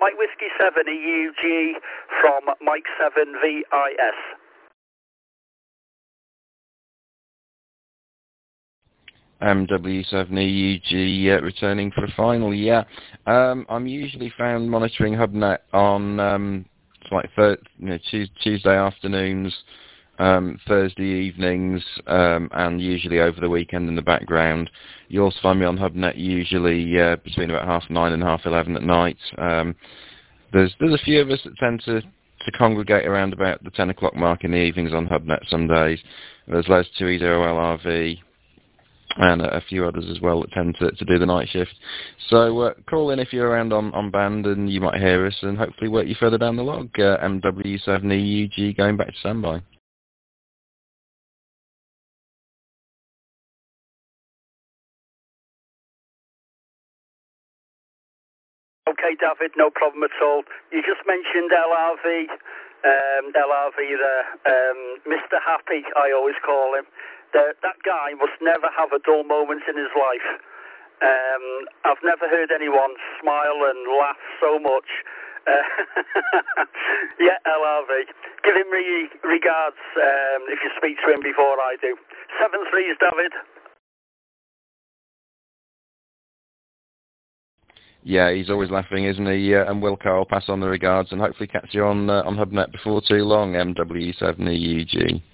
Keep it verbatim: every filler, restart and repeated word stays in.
Mike Whiskey seven E U G from Mike seven V I S. M W seven E U G uh, returning for a final, yeah. Um, I'm usually found monitoring HubNet on um, it's like thir you know, Tuesday afternoons, um, Thursday evenings, um, and usually over the weekend in the background. You also find me on HubNet usually uh, between about half nine and half eleven at night. Um, there's there's a few of us that tend to, to congregate around about the ten o'clock mark in the evenings on HubNet some days. There's Les Tweedo O L R V. And a few others as well that tend to, to do the night shift. So uh, call in if you're around on, on band and you might hear us and hopefully work you further down the log. Uh, M W seven E U G going back to standby. Okay, David, no problem at all. You just mentioned L R V, um, L R V there, um, Mister Happy, I always call him. The, that guy must never have a dull moment in his life. Um, I've never heard anyone smile and laugh so much. Uh, yeah, L R V. Give him re regards um, if you speak to him before I do. Seven threes, David. Yeah, he's always laughing, isn't he? Uh, and Wilco, I'll pass on the regards and hopefully catch you on uh, on HubNet before too long. M W seven E U G.